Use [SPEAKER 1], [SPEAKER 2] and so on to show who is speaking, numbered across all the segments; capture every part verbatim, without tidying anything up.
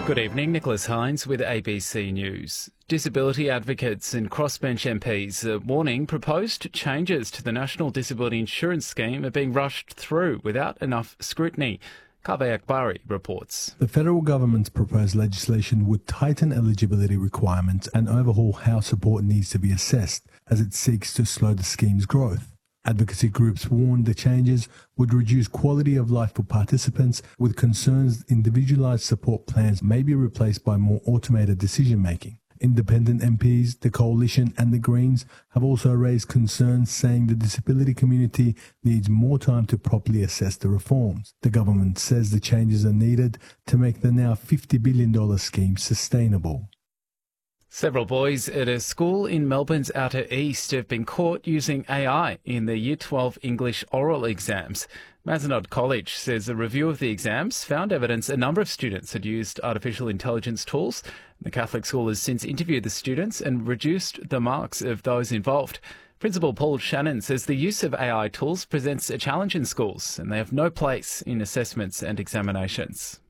[SPEAKER 1] Good evening, Nicholas Hines with A B C News. Disability advocates and crossbench M Ps are warning proposed changes to the National Disability Insurance Scheme are being rushed through without enough scrutiny. Kaveh Akbari reports.
[SPEAKER 2] The federal government's proposed legislation would tighten eligibility requirements and overhaul how support needs to be assessed as it seeks to slow the scheme's growth. Advocacy groups warned the changes would reduce quality of life for participants, with concerns individualised support plans may be replaced by more automated decision-making. Independent M Ps, the Coalition and the Greens have also raised concerns, saying the disability community needs more time to properly assess the reforms. The government says the changes are needed to make the now fifty billion dollars scheme sustainable.
[SPEAKER 1] Several boys at a school in Melbourne's Outer East have been caught using A I in their Year twelve English oral exams. Mazenod College says a review of the exams found evidence a number of students had used artificial intelligence tools. The Catholic school has since interviewed the students and reduced the marks of those involved. Principal Paul Shannon says the use of A I tools presents a challenge in schools and they have no place in assessments and examinations.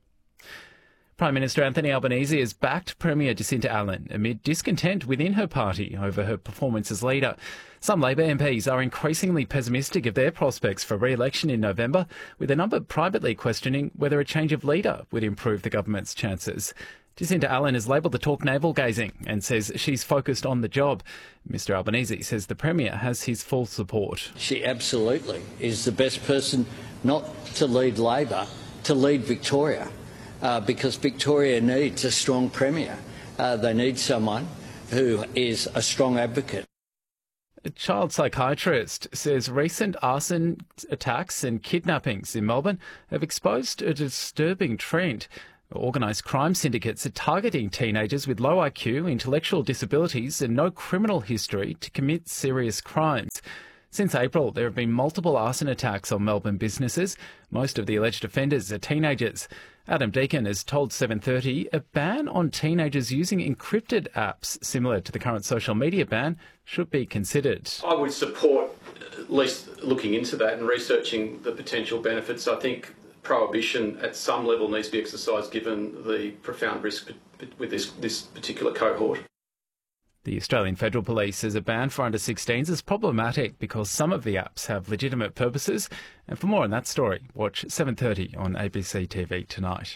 [SPEAKER 1] Prime Minister Anthony Albanese has backed Premier Jacinta Allen amid discontent within her party over her performance as leader. Some Labor M Ps are increasingly pessimistic of their prospects for re-election in November, with a number privately questioning whether a change of leader would improve the government's chances. Jacinta Allen has labelled the talk navel-gazing and says she's focused on the job. Mr Albanese says the Premier has his full support.
[SPEAKER 3] She absolutely is the best person not to lead Labor, to lead Victoria. Uh, because Victoria needs a strong Premier. Uh, they need someone who is a strong advocate.
[SPEAKER 1] A child psychiatrist says recent arson attacks and kidnappings in Melbourne have exposed a disturbing trend. Organised crime syndicates are targeting teenagers with low I Q, intellectual disabilities and no criminal history to commit serious crimes. Since April, there have been multiple arson attacks on Melbourne businesses. Most of the alleged offenders are teenagers. Adam Deacon has told seven thirty a ban on teenagers using encrypted apps similar to the current social media ban should be considered.
[SPEAKER 4] I would support at least looking into that and researching the potential benefits. I think prohibition at some level needs to be exercised given the profound risk with this, this particular cohort.
[SPEAKER 1] The Australian Federal Police says a ban for under sixteens is problematic because some of the apps have legitimate purposes. And for more on that story, watch seven thirty on A B C T V tonight.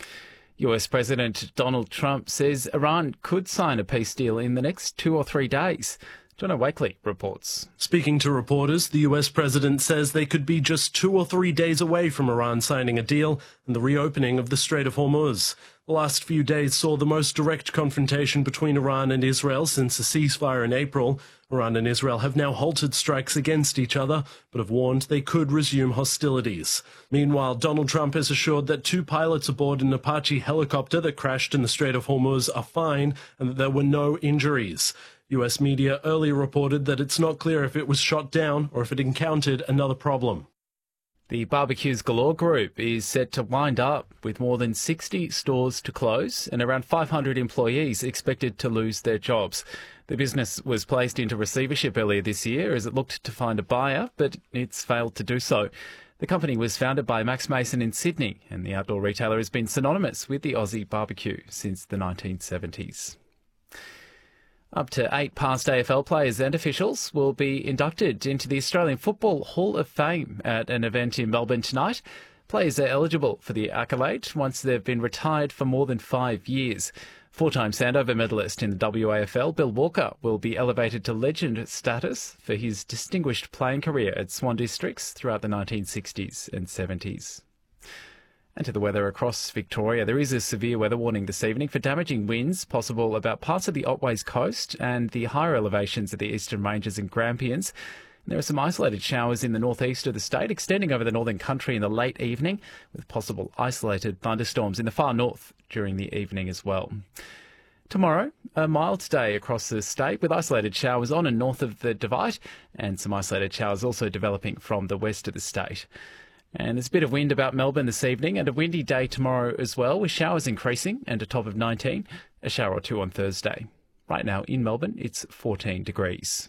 [SPEAKER 1] U S President Donald Trump says Iran could sign a peace deal in the next two or three days. Jono Wakely reports.
[SPEAKER 5] Speaking to reporters, the U S president says they could be just two or three days away from Iran signing a deal and the reopening of the Strait of Hormuz. The last few days saw the most direct confrontation between Iran and Israel since a ceasefire in April. Iran and Israel have now halted strikes against each other, but have warned they could resume hostilities. Meanwhile, Donald Trump has assured that two pilots aboard an Apache helicopter that crashed in the Strait of Hormuz are fine and that there were no injuries. U S media earlier reported that it's not clear if it was shot down or if it encountered another problem.
[SPEAKER 1] The Barbecues Galore Group is set to wind up with more than sixty stores to close and around five hundred employees expected to lose their jobs. The business was placed into receivership earlier this year as it looked to find a buyer, but it's failed to do so. The company was founded by Max Mason in Sydney, and the outdoor retailer has been synonymous with the Aussie barbecue since the nineteen seventies. Up to eight past A F L players and officials will be inducted into the Australian Football Hall of Fame at an event in Melbourne tonight. Players are eligible for the accolade once they've been retired for more than five years. Four-time Sandover medalist in the W A F L, Bill Walker, will be elevated to legend status for his distinguished playing career at Swan Districts throughout the nineteen sixties and seventies. And to the weather across Victoria, there is a severe weather warning this evening for damaging winds possible about parts of the Otways coast and the higher elevations of the Eastern Ranges and Grampians. There are some isolated showers in the northeast of the state, extending over the northern country in the late evening, with possible isolated thunderstorms in the far north during the evening as well. Tomorrow, a mild day across the state with isolated showers on and north of the Divide, and some isolated showers also developing from the west of the state. And there's a bit of wind about Melbourne this evening and a windy day tomorrow as well, with showers increasing and a top of nineteen, a shower or two on Thursday. Right now in Melbourne, it's fourteen degrees.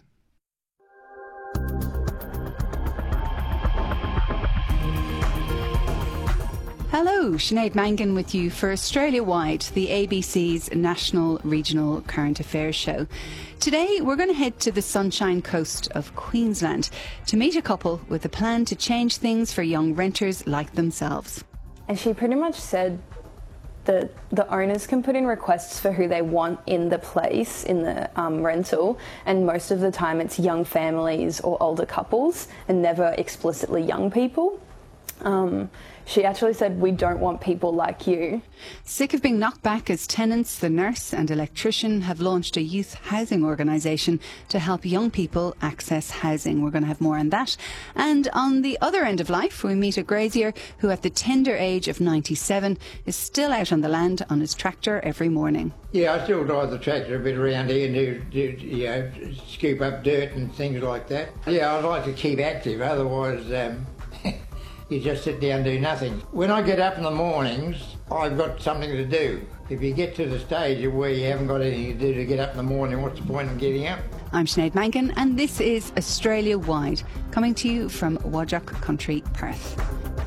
[SPEAKER 6] Hello, Sinead Mangan with you for Australia-wide, the A B C's National Regional Current Affairs show. Today we're going to head to the Sunshine Coast of Queensland to meet a couple with a plan to change things for young renters like themselves.
[SPEAKER 7] And she pretty much said that the owners can put in requests for who they want in the place, in the um, rental, and most of the time it's young families or older couples and never explicitly young people. Um, she actually said, we don't want people like you.
[SPEAKER 6] Sick of being knocked back as tenants, the nurse and electrician have launched a youth housing organisation to help young people access housing. We're going to have more on that. And on the other end of life, we meet a grazier who at the tender age of ninety-seven is still out on the land on his tractor every morning.
[SPEAKER 8] Yeah, I still drive the tractor a bit around here and do, do you know, scoop up dirt and things like that. Yeah, I'd like to keep active, otherwise um, you just sit down and do nothing. When I get up in the mornings, I've got something to do. If you get to the stage where you haven't got anything to do to get up in the morning, what's the point in getting up?
[SPEAKER 6] I'm Sinead Mangan and this is Australia-wide, coming to you from Whadjuk Country, Perth.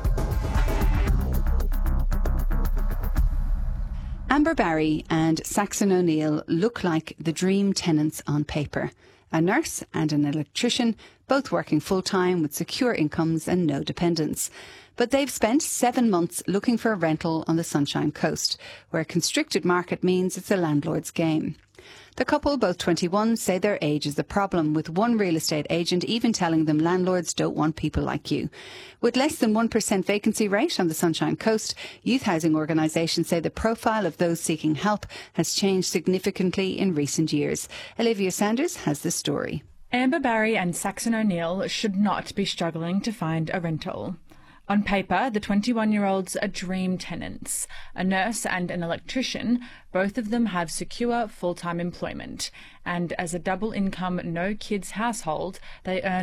[SPEAKER 6] Amber Barry and Saxon O'Neill look like the dream tenants on paper. A nurse and an electrician, both working full-time with secure incomes and no dependents. But they've spent seven months looking for a rental on the Sunshine Coast, where a constricted market means it's a landlord's game. The couple, both twenty-one, say their age is the problem, with one real estate agent even telling them landlords don't want people like you. With less than one percent vacancy rate on the Sunshine Coast, youth housing organisations say the profile of those seeking help has changed significantly in recent years. Olivia Sanders has the story.
[SPEAKER 9] Amber Barry and Saxon O'Neill should not be struggling to find a rental. On paper, the twenty-one-year-olds are dream tenants. A nurse and an electrician, both of them have secure full-time employment. And as a double-income, no-kids household, they earn